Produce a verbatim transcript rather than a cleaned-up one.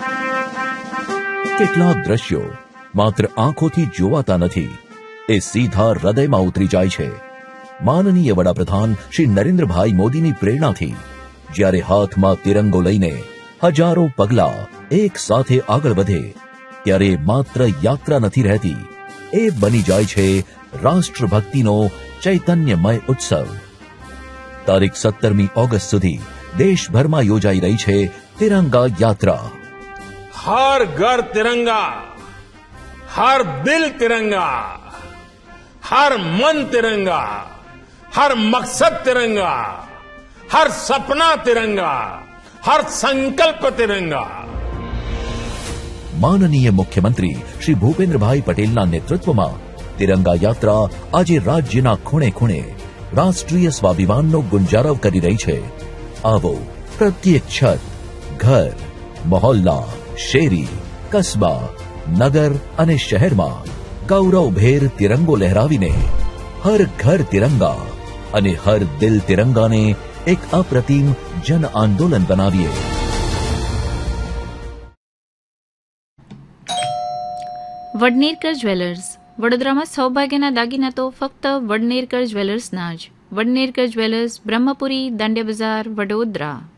કેટલાક દ્રશ્યો માત્ર આંખોથી જોવાતા નથી, એ સીધા હૃદયમાં ઉતરી જાય છે. માનનીય વડાપ્રધાન શ્રી નરેન્દ્રભાઈ મોદીની પ્રેરણાથી જ્યારે હાથમાં તિરંગો લઈને હજારો પગલા એક સાથે આગળ વધે, ત્યારે માત્ર યાત્રા નથી રહેતી, એ બની જાય છે રાષ્ટ્રભક્તિનો ચૈતન્યમય ઉત્સવ. તારીખ સત્તરમી ઓગસ્ટ સુધી દેશભરમાં યોજાઈ રહી છે તિરંગા યાત્રા. हर घर तिरंगा, हर दिल तिरंगा, हर मन तिरंगा, हर मकसद तिरंगा, हर सपना तिरंगा, हर संकल्प तिरंगा. माननीय मुख्यमंत्री श्री भूपेन्द्रभाई पटेलના નેતૃત્વમાં તિરંગા યાત્રા આજે રાજ્યના ખૂણે ખૂણે રાષ્ટ્રીય સ્વાભિમાનનો ગુંજારવ કરી રહી છે. આવો, પ્રત્યેક છત, ઘર, મહોલ્લા, શેરી, કસ્બા, નગર અને શહેરમાં ગૌરવભેર તિરંગો લહેરાવીને હર ઘર તિરંગા અને હર દિલ તિરંગાને એક અપ્રતિમ જન આંદોલન બનાવીએ. વડનેરકર જ્વેલર્સ. વડોદરામાં સૌભાગ્યના દાગીના તો ફક્ત વડનેરકર જ્વેલર્સના જ. વડનેરકર જ્વેલર્સ, બ્રહ્મપુરી, દાંડિયા બજાર, વડોદરા.